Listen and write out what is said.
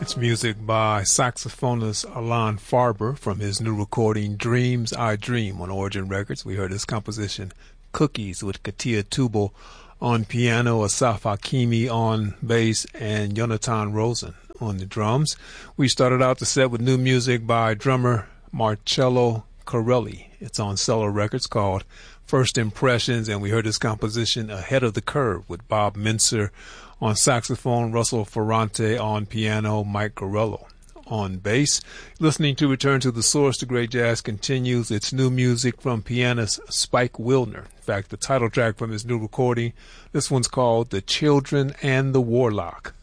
It's music by saxophonist Alan Farber from his new recording Dreams I Dream on Origin Records. We heard his composition Cookies with Katia Tubal on piano, Asaf Hakimi on bass, and Jonathan Rosen on the drums. We started out the set with new music by drummer Marcello Corelli. It's on Cello Records called First Impressions, and we heard his composition Ahead of the Curve with Bob Mincer on saxophone, Russell Ferrante on piano, Mike Corello on bass. Listening to Return to the Source, the great jazz continues. It's new music from pianist Spike Wilner. In fact, the title track from his new recording, this one's called The Children and the Warlock.